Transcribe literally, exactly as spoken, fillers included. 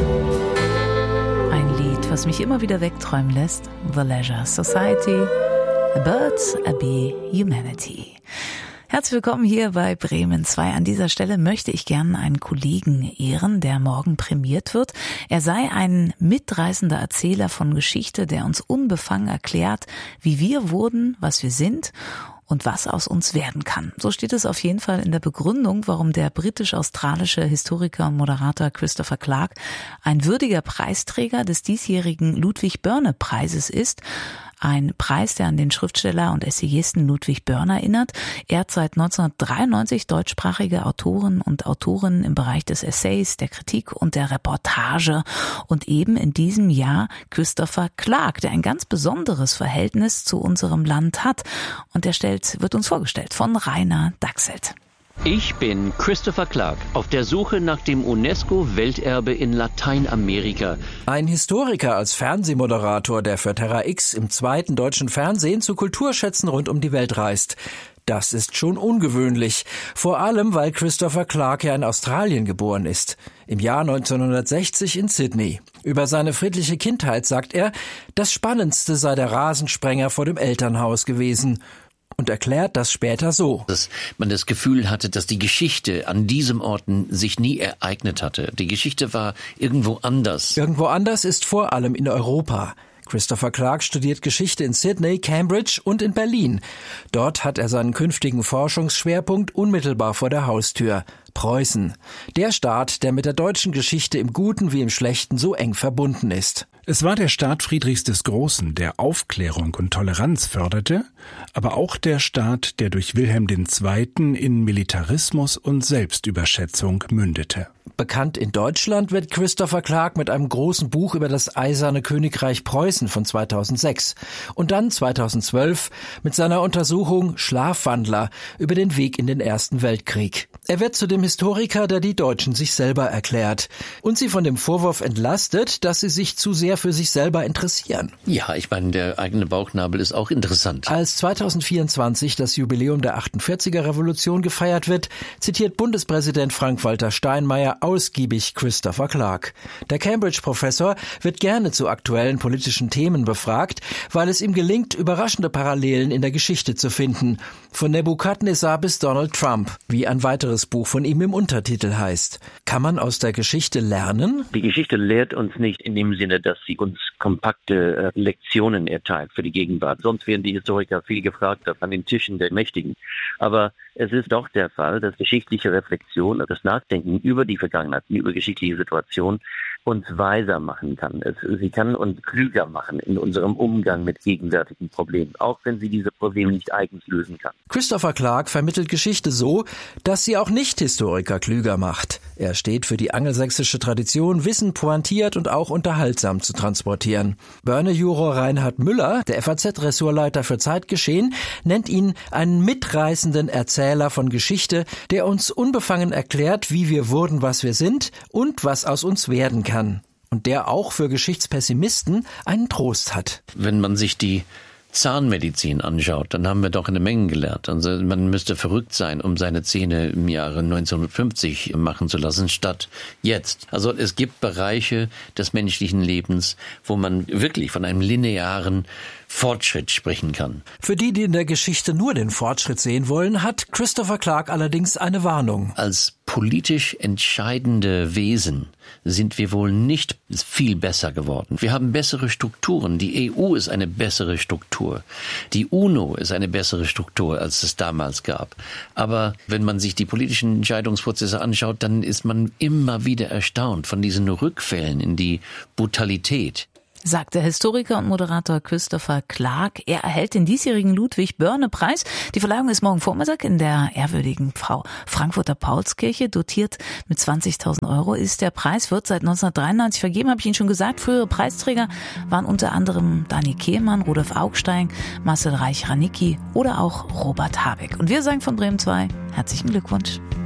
Ein Lied, was mich immer wieder wegträumen lässt. The Leisure Society, A Birds, A Bee, Humanity. Herzlich willkommen hier bei Bremen zwei. An dieser Stelle möchte ich gerne einen Kollegen ehren, der morgen prämiert wird. Er sei ein mitreißender Erzähler von Geschichte, der uns unbefangen erklärt, wie wir wurden, was wir sind und was aus uns werden kann. So steht es auf jeden Fall in der Begründung, warum der britisch-australische Historiker und Moderator Christopher Clark ein würdiger Preisträger des diesjährigen Ludwig-Börne-Preises ist. Ein Preis, der an den Schriftsteller und Essayisten Ludwig Börne erinnert. Er hat seit neunzehnhundertdreiundneunzig deutschsprachige Autoren und Autorinnen im Bereich des Essays, der Kritik und der Reportage. Und eben in diesem Jahr Christopher Clark, der ein ganz besonderes Verhältnis zu unserem Land hat. Und der stellt, wird uns vorgestellt von Rainer Dachselt. Ich bin Christopher Clark, auf der Suche nach dem UNESCO-Welterbe in Lateinamerika. Ein Historiker als Fernsehmoderator, der für Terra X im zweiten deutschen Fernsehen zu Kulturschätzen rund um die Welt reist. Das ist schon ungewöhnlich, vor allem weil Christopher Clark ja in Australien geboren ist, im Jahr neunzehnhundertsechzig in Sydney. Über seine friedliche Kindheit sagt er, das Spannendste sei der Rasensprenger vor dem Elternhaus gewesen. Und erklärt das später so. Dass man das Gefühl hatte, dass die Geschichte an diesem Orten sich nie ereignet hatte. Die Geschichte war irgendwo anders. Irgendwo anders ist vor allem in Europa. Christopher Clark studiert Geschichte in Sydney, Cambridge und in Berlin. Dort hat er seinen künftigen Forschungsschwerpunkt unmittelbar vor der Haustür. Preußen. Der Staat, der mit der deutschen Geschichte im Guten wie im Schlechten so eng verbunden ist. Es war der Staat Friedrichs des Großen, der Aufklärung und Toleranz förderte, aber auch der Staat, der durch Wilhelm der Zweite in Militarismus und Selbstüberschätzung mündete. Bekannt in Deutschland wird Christopher Clark mit einem großen Buch über das Eiserne Königreich Preußen von zweitausendsechs und dann zweitausendzwölf mit seiner Untersuchung Schlafwandler über den Weg in den Ersten Weltkrieg. Er wird zu dem Historiker, der die Deutschen sich selber erklärt und sie von dem Vorwurf entlastet, dass sie sich zu sehr für sich selber interessieren. Ja, ich meine, der eigene Bauchnabel ist auch interessant. Als zweitausendvierundzwanzig das Jubiläum der achtundvierziger Revolution gefeiert wird, zitiert Bundespräsident Frank-Walter Steinmeier ausgiebig Christopher Clark. Der Cambridge-Professor wird gerne zu aktuellen politischen Themen befragt, weil es ihm gelingt, überraschende Parallelen in der Geschichte zu finden. Von Nebukadnezar bis Donald Trump, wie ein weiteres Buch von ihm im Untertitel heißt. Kann man aus der Geschichte lernen? Die Geschichte lehrt uns nicht in dem Sinne, dass sie uns kompakte äh, Lektionen erteilt für die Gegenwart. Sonst werden die Historiker viel gefragt an den Tischen der Mächtigen. Aber es ist doch der Fall, dass geschichtliche Reflexion, das Nachdenken über die Vergangenheit, über geschichtliche Situationen uns weiser machen kann. Es, sie kann uns klüger machen in unserem Umgang mit gegenwärtigen Problemen, auch wenn sie diese Probleme nicht eigens lösen kann. Christopher Clark vermittelt Geschichte so, dass sie auch Nicht-Historiker klüger macht. Er steht für die angelsächsische Tradition, Wissen pointiert und auch unterhaltsam zu transportieren. Börne-Juror Reinhard Müller, der F A Z-Ressortleiter für Zeitgeschehen, nennt ihn einen mitreißenden Erzähler von Geschichte, der uns unbefangen erklärt, wie wir wurden, was wir sind und was aus uns werden kann. Und der auch für Geschichtspessimisten einen Trost hat. Wenn man sich die Zahnmedizin anschaut, dann haben wir doch eine Menge gelernt. Also man müsste verrückt sein, um seine Zähne im Jahre neunzehnhundertfünfzig machen zu lassen, statt jetzt. Also es gibt Bereiche des menschlichen Lebens, wo man wirklich von einem linearen Fortschritt sprechen kann. Für die, die in der Geschichte nur den Fortschritt sehen wollen, hat Christopher Clark allerdings eine Warnung. Als politisch entscheidende Wesen sind wir wohl nicht viel besser geworden. Wir haben bessere Strukturen. Die E U ist eine bessere Struktur. Die UNO ist eine bessere Struktur, als es damals gab. Aber wenn man sich die politischen Entscheidungsprozesse anschaut, dann ist man immer wieder erstaunt von diesen Rückfällen in die Brutalität. Sagt der Historiker und Moderator Christopher Clark. Er erhält den diesjährigen Ludwig-Börne-Preis. Die Verleihung ist morgen Vormittag in der ehrwürdigen Frau Frankfurter Paulskirche. Dotiert mit zwanzigtausend Euro ist der Preis, wird seit neunzehnhundertdreiundneunzig vergeben, habe ich Ihnen schon gesagt. Frühere Preisträger waren unter anderem Dani Kehlmann, Rudolf Augstein, Marcel Reich-Ranicki oder auch Robert Habeck. Und wir sagen von Bremen zwei herzlichen Glückwunsch.